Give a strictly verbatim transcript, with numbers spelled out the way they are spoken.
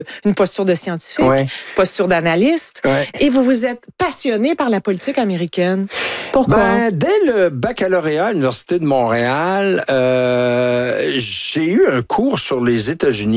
une posture de scientifique, ouais. posture d'analyste, ouais. et vous vous êtes passionné par la politique américaine. Pourquoi? Ben, dès le baccalauréat à l'Université de Montréal, euh, j'ai eu un cours sur les États-Unis.